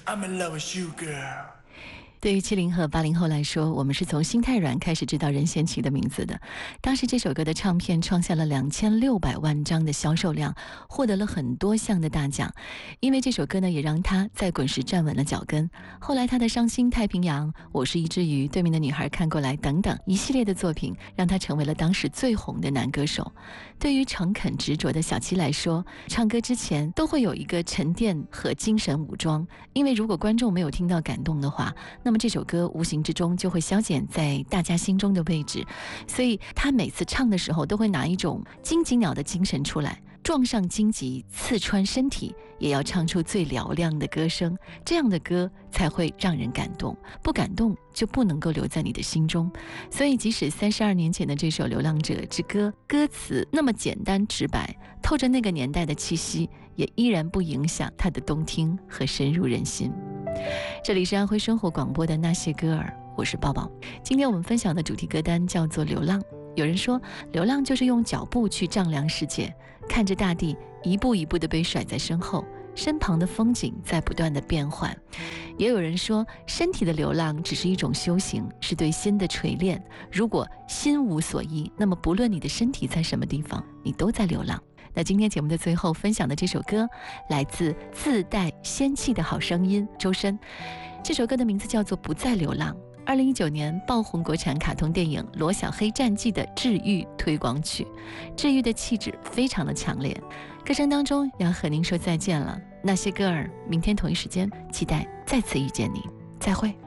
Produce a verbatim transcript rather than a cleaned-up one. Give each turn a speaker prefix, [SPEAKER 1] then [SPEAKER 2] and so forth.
[SPEAKER 1] I'm in love with you, girl。
[SPEAKER 2] 对于七零和八零后来说，我们是从心太软开始知道任贤齐的名字的。当时这首歌的唱片创下了两千六百万张的销售量，获得了很多项的大奖。因为这首歌呢，也让他在滚石站稳了脚跟。后来他的《伤心太平洋》、《我是一只鱼》、《对面的女孩看过来》等等一系列的作品，让他成为了当时最红的男歌手。对于诚恳执着的小七来说，唱歌之前都会有一个沉淀和精神武装，因为如果观众没有听到感动的话，那么这首歌无形之中就会消减在大家心中的位置，所以他每次唱的时候都会拿一种荆棘鸟的精神出来，撞上荆棘刺穿身体，也要唱出最嘹亮的歌声，这样的歌才会让人感动，不感动就不能够留在你的心中。所以即使三十二年前的这首《流浪者之歌》歌词那么简单直白，透着那个年代的气息，也依然不影响它的动听和深入人心。这里是安徽生活广播的那些歌儿，我是抱抱。今天我们分享的主题歌单叫做流浪。有人说流浪就是用脚步去丈量世界，看着大地一步一步地被甩在身后，身旁的风景在不断的变换。也有人说身体的流浪只是一种修行，是对心的锤炼。如果心无所依，那么不论你的身体在什么地方，你都在流浪。那今天节目的最后分享的这首歌来自自带仙气的好声音周深，这首歌的名字叫做不再流浪，二零一九年爆红国产卡通电影罗小黑战记的治愈推广曲，治愈的气质非常的强烈。歌声当中要和您说再见了，那些歌儿，明天同一时间期待再次遇见你，再会。